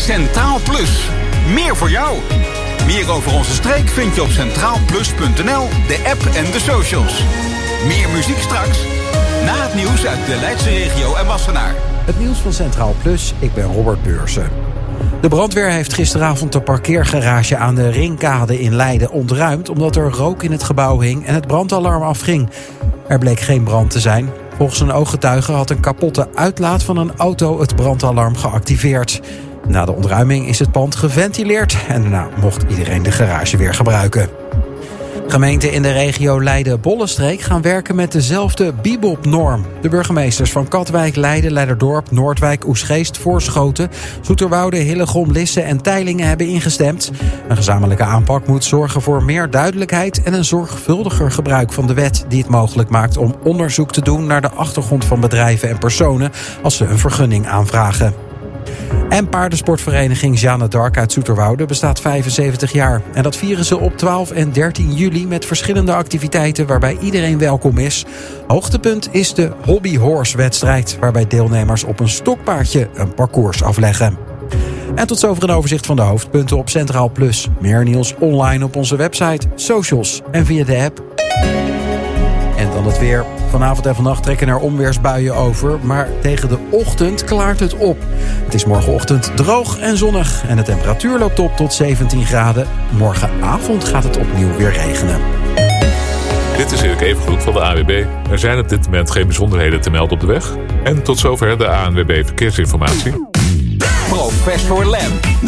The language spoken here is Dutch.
Centraal Plus. Meer voor jou. Meer over onze streek vind je op centraalplus.nl, de app en de socials. Meer muziek straks. Na het nieuws uit de Leidse regio en Wassenaar. Het nieuws van Centraal Plus, ik ben Robert Beursen. De brandweer heeft gisteravond de parkeergarage aan de Ringkade in Leiden ontruimd omdat er rook in het gebouw hing en het brandalarm afging. Er bleek geen brand te zijn. Volgens een ooggetuige had een kapotte uitlaat van een auto het brandalarm geactiveerd. Na de ontruiming is het pand geventileerd en daarna mocht iedereen de garage weer gebruiken. Gemeenten in de regio Leiden-Bollenstreek gaan werken met dezelfde Bibop-norm. De burgemeesters van Katwijk, Leiden, Leiderdorp, Noordwijk, Oegstgeest, Voorschoten, Zoeterwoude, Hillegom, Lisse en Teylingen hebben ingestemd. Een gezamenlijke aanpak moet zorgen voor meer duidelijkheid en een zorgvuldiger gebruik van de wet die het mogelijk maakt om onderzoek te doen naar de achtergrond van bedrijven en personen als ze een vergunning aanvragen. En paardensportvereniging Jeanne d'Arc uit Zoeterwoude bestaat 75 jaar. En dat vieren ze op 12 en 13 juli met verschillende activiteiten waarbij iedereen welkom is. Hoogtepunt is de Hobby Horse wedstrijd, waarbij deelnemers op een stokpaardje een parcours afleggen. En tot zover een overzicht van de hoofdpunten op Centraal Plus. Meer nieuws online op onze website, socials en via de app. En dan het weer. Vanavond en vannacht trekken er onweersbuien over, maar tegen de ochtend klaart het op. Het is morgenochtend droog en zonnig en de temperatuur loopt op tot 17 graden. Morgenavond gaat het opnieuw weer regenen. Dit is Erik Evengroet van de ANWB. Er zijn op dit moment geen bijzonderheden te melden op de weg. En tot zover de ANWB Verkeersinformatie. Professor Lam.